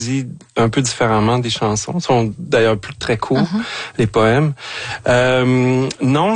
un peu différemment des chansons. Ils sont d'ailleurs plus très courts, les poèmes. Non,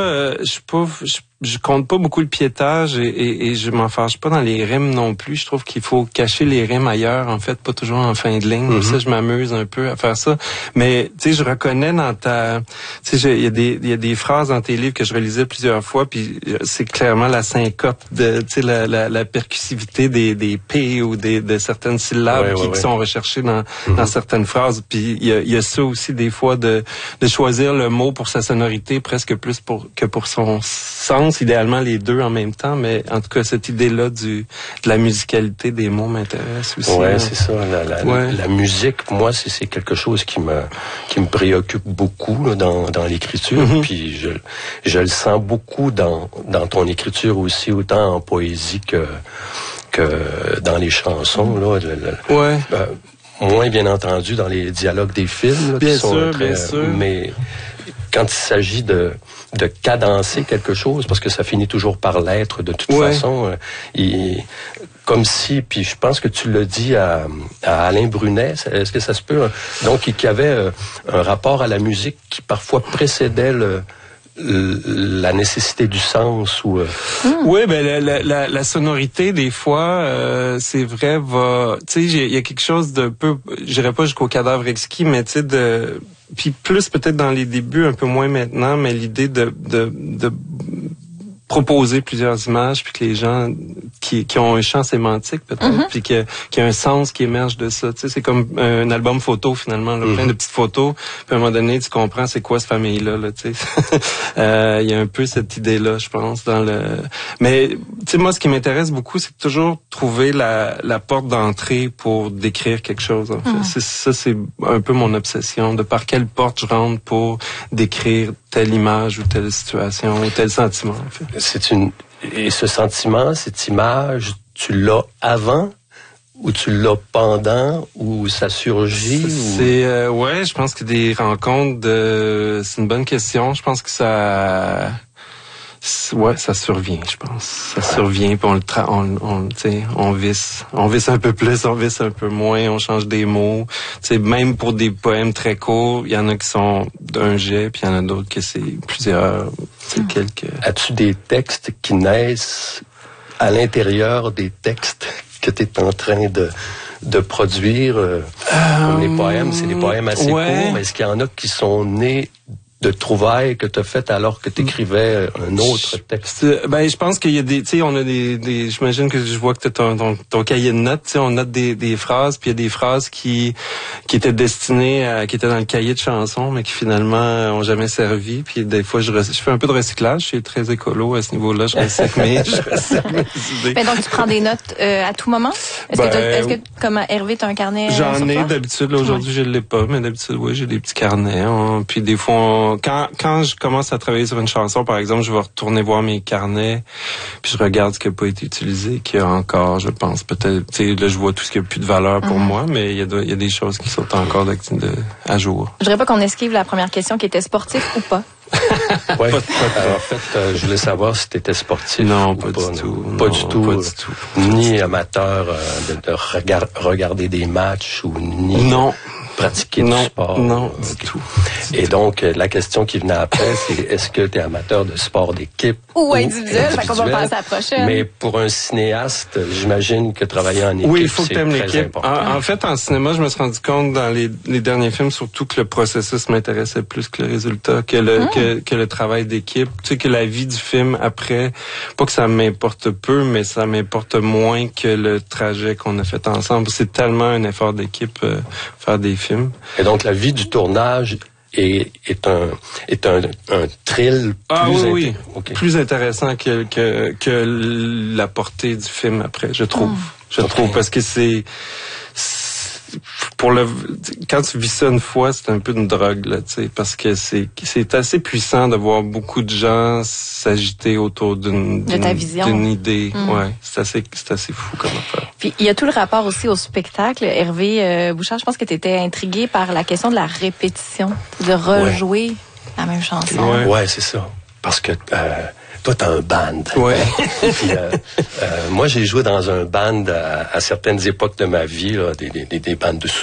je compte pas beaucoup le piétage et je m'en fâche pas dans les rimes non plus. Je trouve qu'il faut cacher les rimes ailleurs, en fait, pas toujours en fin de ligne. Ça, je m'amuse un peu à faire ça. Mais, tu sais, je reconnais dans ta... Tu sais, il y a des phrases dans tes livres que je relisais plusieurs fois, puis c'est clairement la syncope de, tu sais, la percussivité des P ou de certaines syllabes qui sont recherchées dans certaines phrases. Puis il y a ça aussi des fois de choisir le mot pour sa sonorité presque plus que pour son sens. Idéalement les deux en même temps, mais en tout cas cette idée-là de la musicalité des mots m'intéresse aussi. Ouais, c'est ça. La musique, pour moi, c'est quelque chose qui me préoccupe beaucoup là, dans l'écriture. Puis je le sens beaucoup dans ton écriture aussi, autant en poésie que dans les chansons là. Moins bien entendu dans les dialogues des films. Là, bien qui sont sûr. Mais quand il s'agit de cadencer quelque chose, parce que ça finit toujours par l'être de toute façon, comme si, puis je pense que tu l'as dit à Alain Brunet, est-ce que ça se peut? Donc, qu'il y avait un rapport à la musique qui parfois précédait la nécessité du sens ou Oui, ben la sonorité des fois c'est vrai tu sais il y a quelque chose de peu, j'irais pas jusqu'au cadavre exquis, mais tu sais puis plus peut-être dans les débuts, un peu moins maintenant, mais l'idée de proposer plusieurs images, puis que les gens qui ont un champ sémantique peut-être, puis qu'il y a un sens qui émerge de ça. Tu sais, c'est comme un album photo finalement, là, plein de petites photos. Puis à un moment donné, tu comprends c'est quoi cette famille-là. Là, tu sais, il y a un peu cette idée-là, je pense, dans le. Mais tu sais, moi, ce qui m'intéresse beaucoup, c'est toujours trouver la porte d'entrée pour décrire quelque chose. En fait, c'est un peu mon obsession, de par quelle porte je rentre pour décrire telle image ou telle situation ou tel sentiment. En fait. Et ce sentiment, cette image, tu l'as avant ou tu l'as pendant ou ça surgit? C'est je pense que des rencontres c'est une bonne question. Je pense que ça survient, je pense. Ça survient, puis on visse un peu plus, on visse un peu moins, on change des mots. Tu sais, même pour des poèmes très courts, il y en a qui sont d'un jet, puis il y en a d'autres que c'est plusieurs, quelques. As-tu des textes qui naissent à l'intérieur des textes que tu es en train de produire? Comme les poèmes, c'est des poèmes assez courts, mais est-ce qu'il y en a qui sont nés de trouvailles que tu as faites alors que tu écrivais un autre texte? Ben, je pense qu'il y a tu sais, on a des j'imagine que je vois que tu as ton cahier de notes, tu sais, on note des phrases, puis il y a des phrases qui étaient destinées qui étaient dans le cahier de chansons, mais qui finalement ont jamais servi, puis des fois je fais un peu de recyclage, je suis très écolo à ce niveau-là, je recycle mes idées. Ben, donc tu prends des notes à tout moment? Est-ce que comme Hervé, tu as un carnet? J'en ai d'habitude, là, aujourd'hui je l'ai pas, mais d'habitude j'ai des petits carnets, puis des fois quand je commence à travailler sur une chanson, par exemple, je vais retourner voir mes carnets, puis je regarde ce qui n'a pas été utilisé, qu'il y a encore, je pense, peut-être, tu sais, là, je vois tout ce qui a plus de valeur pour moi, mais il y a des choses qui sont encore à jour. Je voudrais pas qu'on esquive la première question qui était sportif ou pas. En fait, je voulais savoir si tu étais sportif. Non, pas du tout. Pas du tout. Ni amateur de regarder des matchs ou ni... Non. Pratiquer du sport. Non, du tout. Et donc, la question qui venait après, c'est est-ce que tu es amateur de sport d'équipe ou individuel? Fait qu'on va passer à la prochaine. Mais pour un cinéaste, j'imagine que travailler en équipe, il faut que t'aimes l'équipe. Important. En fait, en cinéma, je me suis rendu compte dans les derniers films, surtout que le processus m'intéressait plus que le résultat, que le travail d'équipe. Tu sais, que la vie du film après, pas que ça m'importe peu, mais ça m'importe moins que le trajet qu'on a fait ensemble. C'est tellement un effort d'équipe faire des films. Et donc, la vie du tournage est un thrill plus plus intéressant que la portée du film après, je trouve. Je trouve, parce que c'est quand tu vis ça une fois, c'est un peu une drogue, là, tu sais, parce que c'est assez puissant de voir beaucoup de gens s'agiter autour d'une idée. Ouais, c'est assez fou comme affaire. Puis il y a tout le rapport aussi au spectacle. Hervé Bouchard, je pense que tu étais intrigué par la question de la répétition, de rejouer la même chanson. Ouais, c'est ça. Parce que toi, t'as un band. Ouais. Puis, moi, j'ai joué dans un band à certaines époques de ma vie, là, des bandes de